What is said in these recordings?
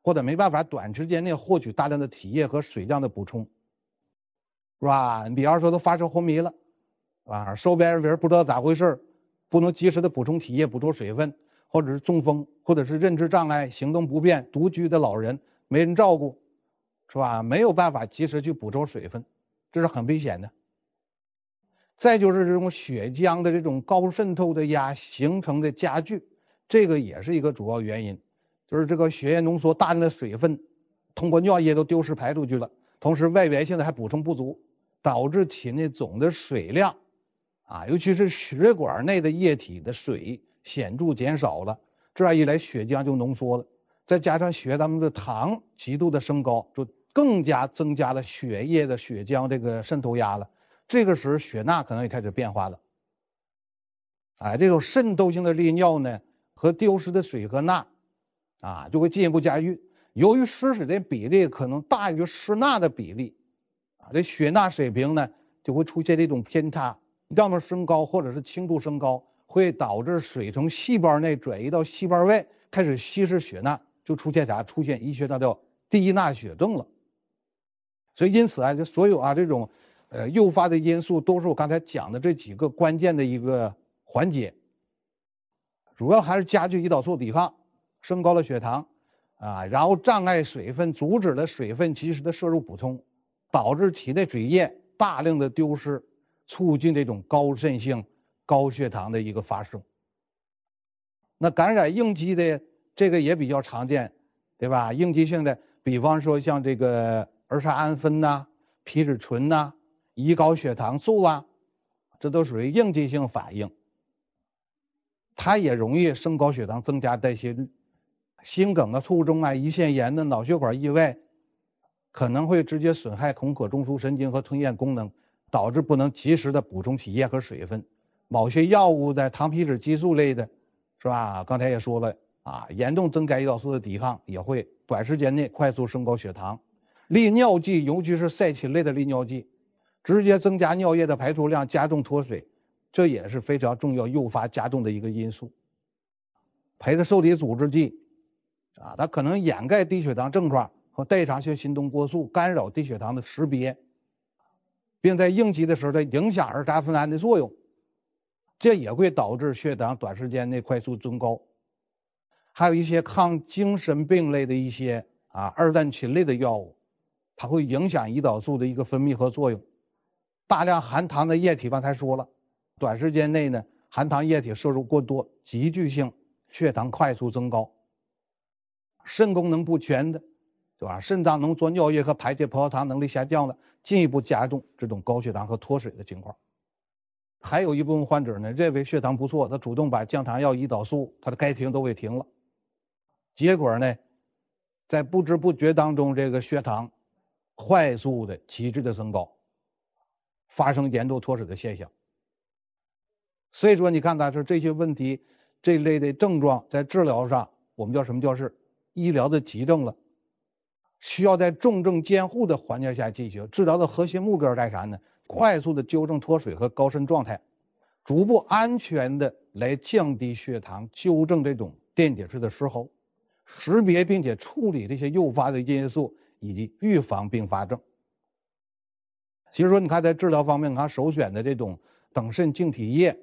或者没办法短时间内获取大量的体液和水这样的补充，是吧？你比方说都发生昏迷了，是吧？手边人不知道咋回事，不能及时的补充体液、补充水分，或者是中风，或者是认知障碍、行动不便、独居的老人没人照顾，是吧？没有办法及时去补充水分，这是很危险的。再就是这种血浆的这种高渗透的形成的加剧，这个也是一个主要原因，就是这个血液浓缩大量的水分通过尿液都丢失排出去了，同时外源性的还补充不足，导致体内总的水量尤其是血管内的液体的水显著减少了，这样一来血浆就浓缩了，再加上血液当中的糖极度的升高，就更加增加了血液的血浆这个渗透压了。这个时候血钠可能也开始变化了，这种渗透性的利尿呢和丢失的水和钠就会进一步加剧。由于失水的比例可能大于失钠的比例这血钠水平呢就会出现这种偏差，要么升高或者是轻度升高，会导致水从细胞内转移到细胞外，开始稀释血钠，就出现医学上叫低钠血症了。所以因此就所有这种诱发的因素都是我刚才讲的这几个关键的一个环节，主要还是加剧胰岛素抵抗，升高了血糖然后障碍水分，阻止了水分及时的摄入补充，导致体内水液大量的丢失，促进这种高渗性高血糖的一个发生。那感染应激的这个也比较常见，对吧？应激性的，比方说像这个儿茶胺酚皮质醇胰高血糖素这都属于应激性反应，它也容易升高血糖，增加代谢率。心梗卒中胰腺炎脑血管意外，可能会直接损害恐可中枢神经和吞咽功能，导致不能及时的补充体液和水分。某些药物的糖皮质激素类的，是吧？刚才也说了严重增加胰岛素的抵抗，也会短时间内快速升高血糖。利尿剂，尤其是赛芹类的利尿剂，直接增加尿液的排出量，加重脱水，这也是非常重要诱发加重的一个因素。陪着受体阻滞剂它可能掩盖低血糖症状和代偿性心动过速，干扰低血糖的识别，并在应激的时候影响儿茶酚胺的作用，这也会导致血糖短时间内快速增高。还有一些抗精神病类的一些二氮嗪类的药物，它会影响胰岛素的一个分泌和作用。大量含糖的液体，刚才说了，短时间内呢，含糖液体摄入过多，急剧性血糖快速增高。肾功能不全的，对吧？肾脏浓缩尿液和排泄葡萄糖能力下降了，进一步加重这种高血糖和脱水的情况。还有一部分患者呢，认为血糖不错，他主动把降糖药、胰岛素，他的该停都给停了，结果呢，在不知不觉当中，这个血糖快速的急剧的升高，发生严重脱水的现象。所以说你看说这些问题，这类的症状在治疗上，我们叫什么叫是医疗的急症了，需要在重症监护的环境下进行。治疗的核心目标在啥呢？快速的纠正脱水和高渗状态，逐步安全的来降低血糖，纠正这种电解质的失衡，识别并且处理这些诱发的因素，以及预防并发症。其实说你看在治疗方面，你看首选的这种等渗净体液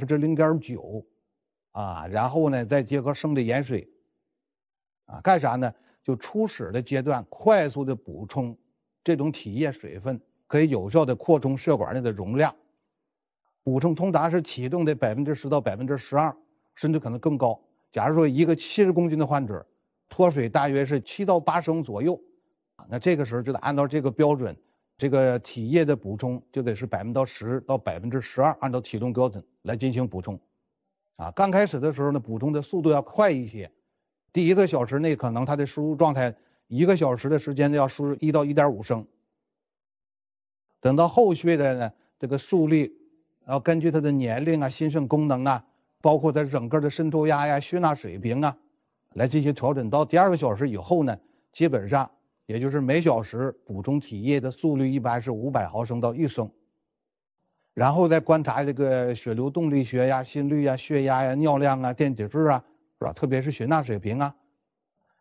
0.9%然后呢再结合生理盐水干啥呢？就初始的阶段快速的补充这种体液水分，可以有效的扩充血管内的容量。补充通常是启动的10%到12%，甚至可能更高。假如说一个70公斤的患者，脱水大约是7到8升左右，那这个时候就得按照这个标准，这个体液的补充就得是10%到12%，按照体重标准来进行补充。刚开始的时候呢，补充的速度要快一些。第1个小时内可能它的输入状态1个小时的时间要输入1到1.5升，等到后续的呢，这个速率要根据它的年龄心肾功能包括它整个的渗透压血钠水平来进行调整。到第2个小时以后呢，基本上也就是每小时补充体液的速率一般是500毫升到1升，然后再观察这个血流动力学心率血压尿量电解质是吧？特别是血钠水平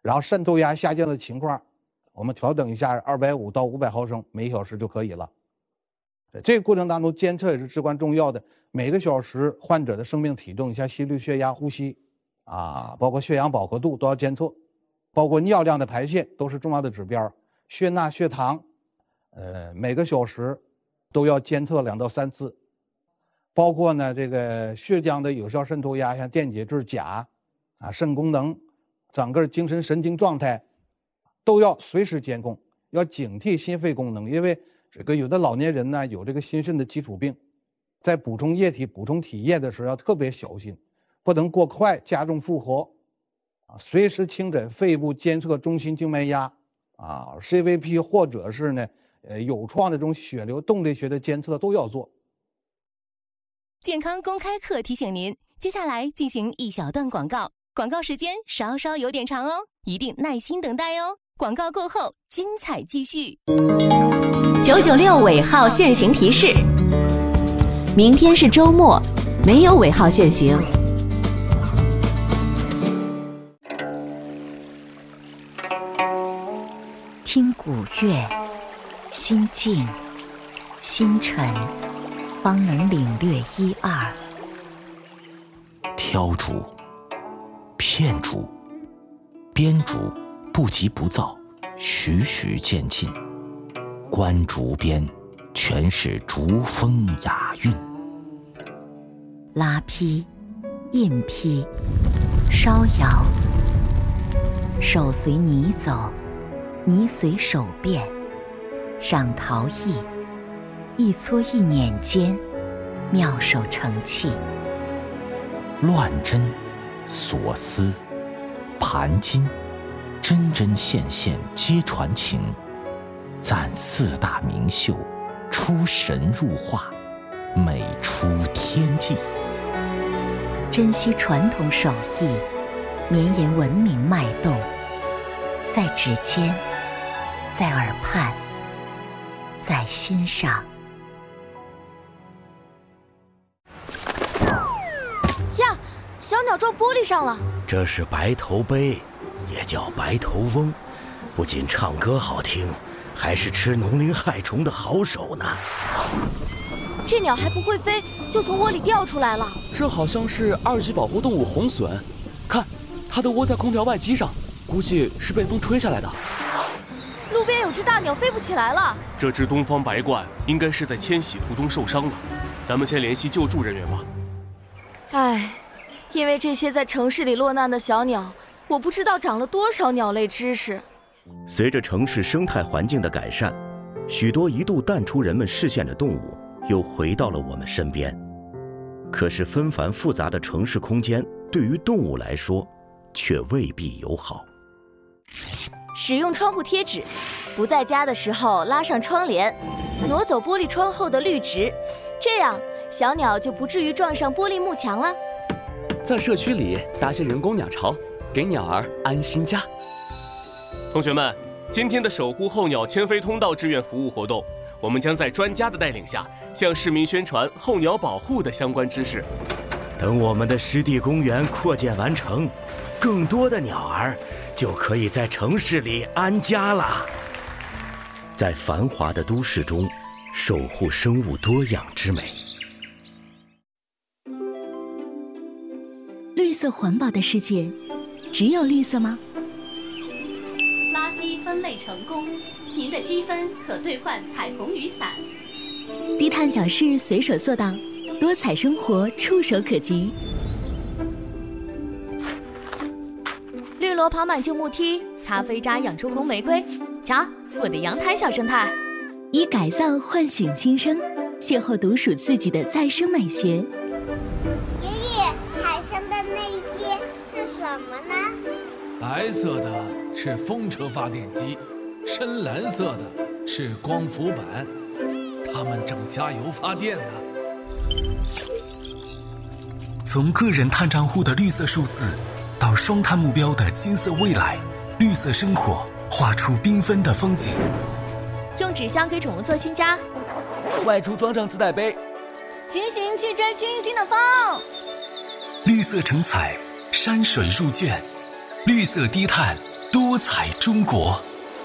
然后渗透压下降的情况，我们调整一下250到500毫升每小时就可以了。这个过程当中监测也是至关重要的，每个小时患者的生命体重、像心率、血压、呼吸包括血氧饱和度都要监测，包括尿量的排泄都是重要的指标，血钠、血糖，每个小时都要监测2到3次，包括呢这个血浆的有效渗透压，像电解质、钾肾功能，整个精神神经状态都要随时监控，要警惕心肺功能，因为这个有的老年人呢有这个心肾的基础病，在补充液体、补充体液的时候要特别小心，不能过快加重负荷随时清诊肺部监测中心静脉压CVP 或者是呢有创的这种血流动力学的监测都要做。 健康公开课提醒您，接下来进行一小段广告，广告时间稍稍有点长哦，一定耐心等待哦。广告过后，精彩继续。996尾号限行提示：明天是周末，没有尾号限行。听古乐，心静心沉，方能领略一二。 挑竹、片竹、编竹不急不躁，徐徐渐进。观竹边，全是竹风雅韵。 拉坯、印坯、烧窑，手随泥走，泥随手变。上陶艺，一搓一捻间，妙手成器。 乱针、锁丝、盘金，针针线线皆传情。赞4大名秀，出神入化，美出天际。 珍惜传统手艺，绵延文明脉动，在指尖，在耳畔，在心上。 呀，小鸟撞玻璃上了。 这是白头鹎，也叫白头翁，不仅唱歌好听，还是吃农林害虫的好手呢。 这鸟还不会飞，就从窝里掉出来了。 这好像是2级保护动物红隼，看，它的窝在空调外机上，估计是被风吹下来的。 路边有只大鸟飞不起来了。 这只东方白鹳应该是在迁徙途中受伤了，咱们先联系救助人员吧。 唉，因为这些在城市里落难的小鸟，我不知道长了多少鸟类知识。 随着城市生态环境的改善，许多一度淡出人们视线的动物又回到了我们身边。可是纷繁复杂的城市空间对于动物来说却未必友好。 使用窗户贴纸，不在家的时候拉上窗帘，挪走玻璃窗后的绿植，这样小鸟就不至于撞上玻璃幕墙了。 在社区里搭些人工鸟巢，给鸟儿安心家。 同学们，今天的守护候鸟迁飞通道志愿服务活动，我们将在专家的带领下，向市民宣传候鸟保护的相关知识。 等我们的湿地公园扩建完成，更多的鸟儿就可以在城市里安家了。在繁华的都市中，守护生物多样之美。 绿色环保的世界，只有绿色吗？ 垃圾分类成功，您的积分可兑换彩虹雨伞。 低碳小事随手做到，多彩生活触手可及。 绿萝跑满旧木梯，咖啡渣养出红玫瑰。瞧，我的阳台小生态。 以改造唤醒新生，邂逅独属自己的再生美学。 爷爷，海上的那些是什么呢？ 白色的是风车发电机，深蓝色的是光伏板，它们正加油发电呢。 从个人碳账户的绿色数字，到双碳目标的金色未来，绿色生活画出缤纷的风景。 用纸箱给宠物做新家， 外出装上自带杯， 骑行去追清新的风。 绿色成彩，山水入卷，绿色低碳， 多彩中国。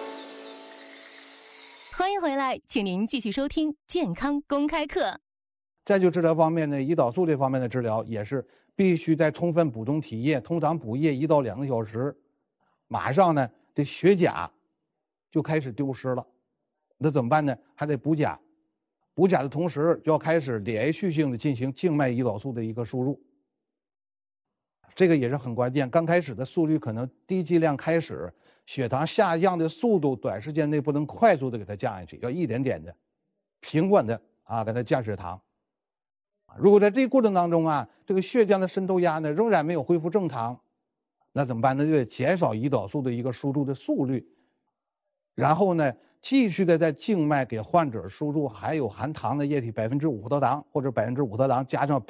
欢迎回来，请您继续收听健康公开课。 再就治疗方面呢，胰岛素这方面的治疗也是必须在充分补充体液，通常补液1到2个小时，马上呢这血钾就开始丢失了。那怎么办呢？还得补钾，补钾的同时就要开始连续性的进行静脉胰岛素的一个输入，这个也是很关键。刚开始的速率可能低剂量开始，血糖下降的速度短时间内不能快速的给它降下去，要一点点的平稳的给它降血糖。如果在这个过程当中这个血浆的渗透压呢仍然没有恢复正常，那怎么办呢？就得减少胰岛素的一个输入的速率，然后呢继续的在静脉给患者输入含有含糖的液体5%葡萄糖或者5%葡萄糖加上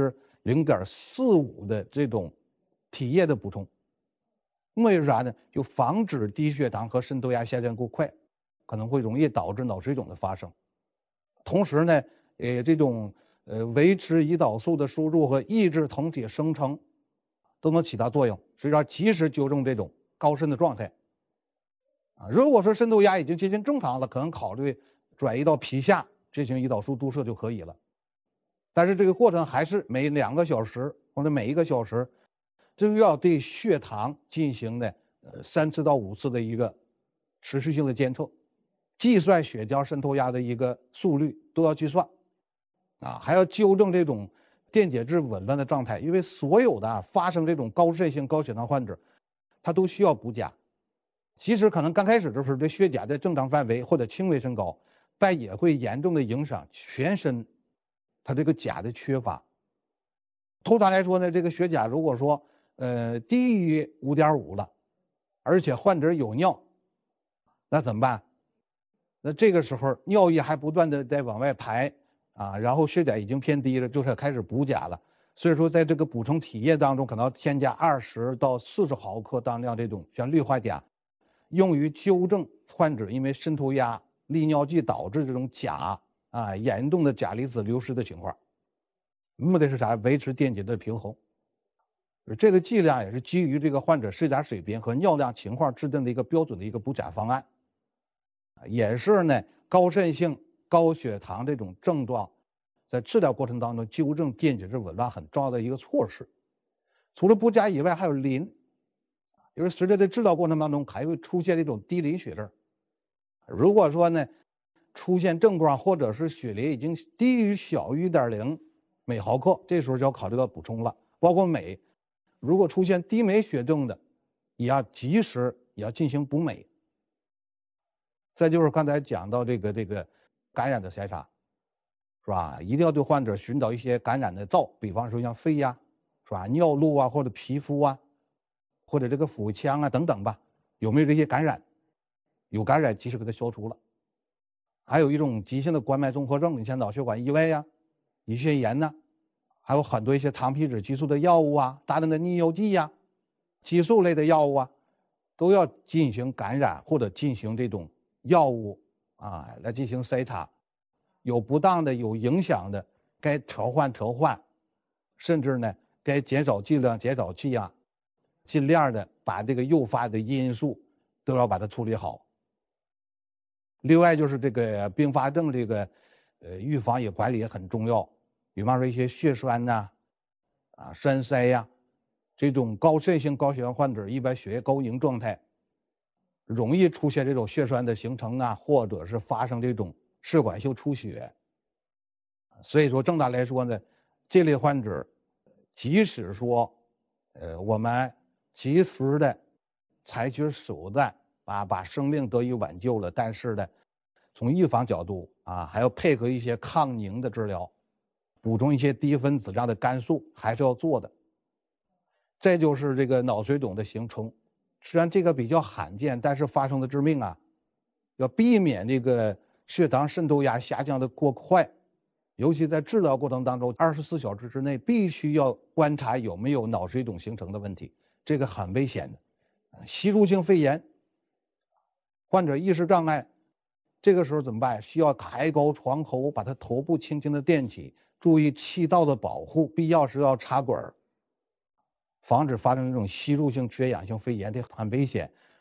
0.45%的这种体液的补充。目的是啥呢？就防止低血糖和渗透压下降过快，可能会容易导致脑水肿的发生。同时呢，这种维持胰岛素的输入和抑制酮体生成都能起到作用，所以说及时纠正这种高渗的状态。如果说渗透压已经接近正常了，可能考虑转移到皮下进行胰岛素注射就可以了。但是这个过程还是每2个小时或者每1个小时，就要对血糖进行的3次到5次的一个持续性的监测，计算血浆渗透压的一个速率都要计算，还要纠正这种电解质紊乱的状态。因为所有的发生这种高渗性高血糖患者，他都需要补钾。其实可能刚开始的时候，这血钾在正常范围或者轻微升高，但也会严重的影响全身它这个钾的缺乏。通常来说呢，这个血钾如果说低于5.5了，而且患者有尿，那怎么办？那这个时候尿液还不断的在往外排然后血钾已经偏低了，就是开始补钾了。所以说在这个补充体液当中，可能要添加20到40毫克当量这种像氯化钾，用于纠正患者因为渗透压、利尿剂导致这种钾严重的钾离子流失的情况。目的是啥？维持电解质平衡。这个剂量也是基于这个患者血钾水平和尿量情况制定的一个标准的一个补钾方案，也是呢高渗性高血糖这种症状在治疗过程当中纠正电解质紊乱很重要的一个措施。除了补钾以外，还有磷，因为随着这治疗过程当中还会出现这种低磷血症。如果说呢出现症状或者是血磷已经低于小于1.0每毫克，这时候就要考虑到补充了。包括镁，如果出现低镁血症的，也要及时进行补镁。再就是刚才讲到这个感染的筛查，是吧？一定要对患者寻找一些感染的灶，比方说像肺呀，是吧？尿路或者皮肤或者这个腹腔等等吧，有没有这些感染？有感染及时给它消除了。还有一种急性的冠脉综合症，你像脑血管意外胰腺炎还有很多一些糖皮质激素的药物大量的利尿剂激素类的药物都要进行感染或者进行这种药物来进行筛查，有不当的有影响的该调换，甚至呢该减少剂量减少剂尽量的把这个诱发的因素都要把它处理好。另外就是这个并发症这个预防也管理也很重要，比方说一些血栓栓塞这种高渗性高血糖患者一般血液高凝状态，容易出现这种血栓的形成或者是发生这种室管性出血。所以说正大来说呢，这类患者即使说我们及时的采取手段把生命得以挽救了，但是呢从预防角度还要配合一些抗凝的治疗，补充一些低分子这样的肝素还是要做的。再就是这个脑水肿的形成，虽然这个比较罕见，但是发生的致命要避免这个血糖渗透压下降的过快，尤其在治疗过程当中24小时之内必须要观察有没有脑水肿形成的问题，这个很危险的。吸入性肺炎，患者意识障碍，这个时候怎么办？需要抬高床头，把他头部轻轻的垫起，注意气道的保护，必要时要插管，防止发生这种吸入性缺氧性肺炎，这很危险。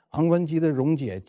昂贵机的溶解